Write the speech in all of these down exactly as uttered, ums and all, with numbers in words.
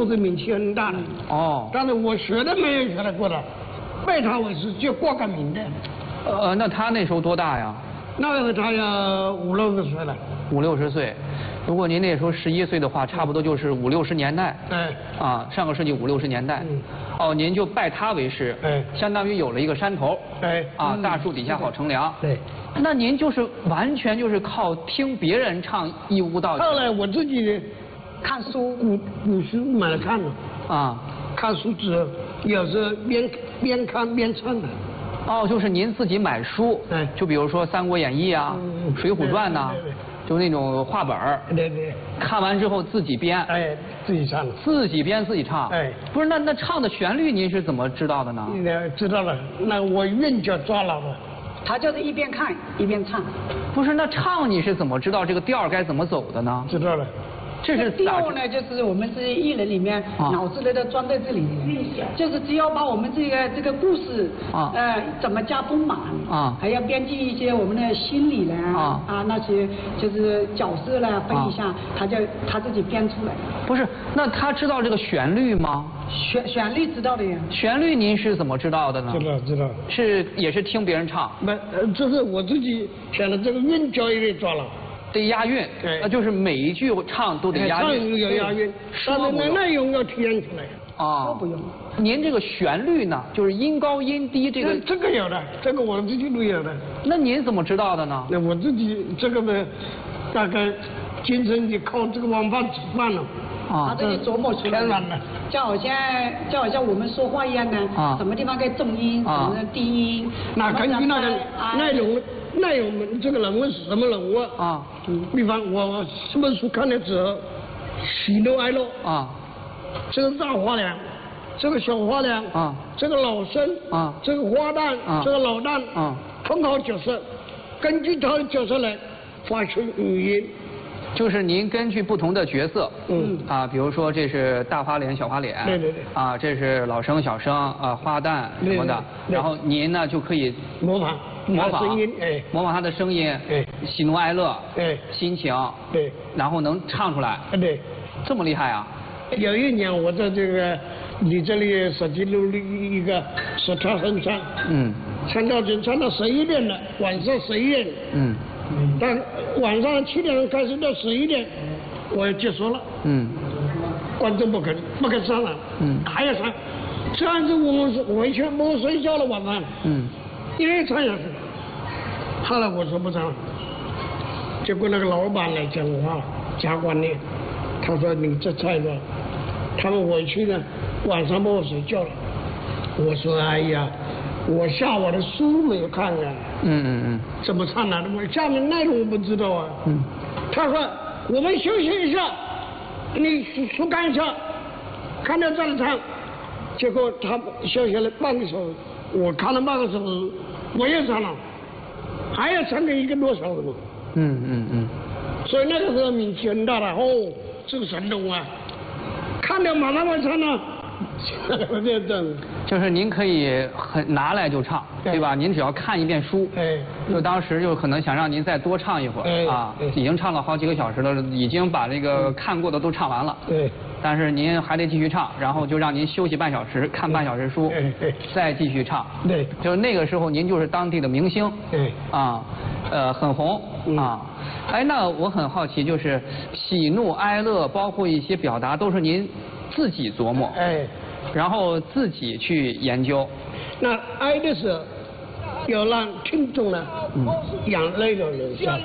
都是名气很大的。 哦。 但是我学的没有学得过的，拜他为师就挂个名的。 呃，那他那时候多大呀？ 那时候他要五六十岁了。 五六十岁，如果您那时候十一岁的话，差不多就是五六十年代。 对。 啊，上个世纪五六十年代。 嗯。 哦，您就拜他为师。 对。 相当于有了一个山头。 对。 啊，大树底下好乘凉。 对。 那您就是完全就是靠听别人唱义乌道。 后来我自己看书，古古书买来看了。 啊。 看书之后，有时候边边看边唱的。 哦，就是您自己买书。 对。 就比如说《三国演义》啊， 嗯《 水浒传》呐。对对对。就那种画本儿， 对对， 看完之后自己编， 哎，自己唱， 自己编自己唱， 哎， 不是那那唱的旋律您是怎么知道的呢？ 知道了，那我韵脚抓牢了。 他就是一边看一边唱。 不是，那唱你是怎么知道这个调该怎么走的呢？ 知道了。 这是调呢，就是我们这些艺人里面脑子里都装在这里面，就是只要把我们这个这个故事啊，呃，怎么加丰满啊，还要编辑一些我们的心理呢啊啊那些就是角色呢分一下，他就他自己编出来。 不是，那他知道这个旋律吗？ 旋旋律知道的呀。 旋律您是怎么知道的呢？ 知道知道。 是也是听别人唱？ 没，呃，这是我自己想的，这个韵脚也得抓了。 得押韵，那就是每一句唱都得押韵， 唱要押韵，但是那内容要体现出来。 啊， 都不用。 您这个旋律呢，就是音高音低这个， 这个有的，这个我自己都有的。 那您怎么知道的呢？ 那我自己这个呢，大概今生就靠这个晚饭吃饭了。 啊，他自己琢磨出来了，就好像就好像我们说话一样的，啊，什么地方该重音，什么低音。 那根据那个内容。内容这个人物是什么人物啊？嗯，比方我这本书看了之后，喜怒哀乐啊，这个大花娘，这个小花娘啊，这个老生啊，这个花旦啊，这个老旦啊，很好角色，根据他的角色来发出语音。 就是您根据不同的角色，嗯啊，比如说这是大花脸、小花脸， 对对对， 啊，这是老生、小生啊，花旦什么的，然后您呢就可以模仿。 模仿声音，哎， 模仿他的声音， 哎， 喜怒哀乐， 哎， 心情， 对， 然后能唱出来， 对， 这么厉害啊！ 有一年我在这个你这里手机录了一个说唱哼唱，嗯，唱到就唱到十一点了，晚上十一点，嗯，但晚上七点开始到十一点，我结束了，嗯，观众不肯不肯上了，嗯，还要唱，这样子我们回去没睡觉了晚上，嗯。一直唱下去，后来我说不唱了，结果那个老板来讲话，加观念，他说你这菜吧，他们回去呢，晚上不睡觉了。我说哎呀，我下午的书没有看啊。嗯嗯嗯。怎么唱呢？我下面内容我不知道啊。嗯。他说我们休息一下，你书书看一下，看到这里唱。结果他休息了半个小时。我看了半个小时，我也唱了，还要唱个一个多小时嘛。嗯嗯嗯。所以那个时候名气很大的哦，这个神童啊，看了马上就唱了。这这。 就是您可以很拿来就唱，对吧？您只要看一遍书，哎，就当时就可能想让您再多唱一会儿啊，已经唱了好几个小时了，已经把这个看过的都唱完了。对。但是您还得继续唱，然后就让您休息半小时，看半小时书，再继续唱。对，就是那个时候您就是当地的明星。对，啊，呃，很红啊。哎，那我很好奇，就是喜怒哀乐，包括一些表达，都是您自己琢磨，哎，然后自己去研究。那哀的时候，要让听众呢，嗯，眼泪都流下。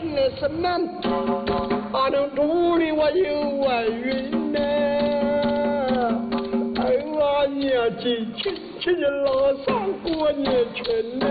阿能土里我有外云呢，哎呀年纪轻轻的老上过年圈呢。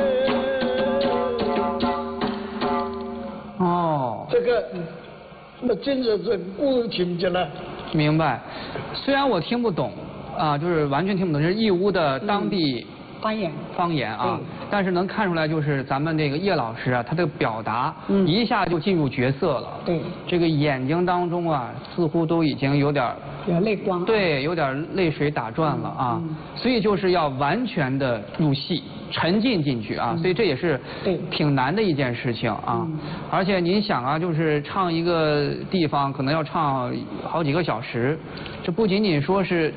哦，这个那真的是故情节了。明白，虽然我听不懂啊，就是完全听不懂，是义乌的当地。嗯方言，方言啊，但是能看出来，就是咱们这个叶老师啊，他的表达，嗯，一下就进入角色了。对，这个眼睛当中啊，似乎都已经有点有泪光。对，有点泪水打转了啊。嗯、所以就是要完全的入戏，沉浸进去啊。嗯、所以这也是挺难的一件事情啊。嗯、而且您想啊，就是唱一个地方可能要唱好几个小时，这不仅仅说是。